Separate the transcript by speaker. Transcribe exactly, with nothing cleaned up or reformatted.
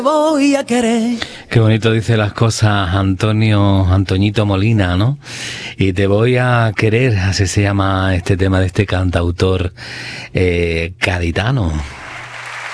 Speaker 1: Voy a querer.
Speaker 2: Qué bonito dice las cosas Antonio, Antoñito Molina, ¿no? Y te voy a querer, así se llama este tema de este cantautor eh, gaditano.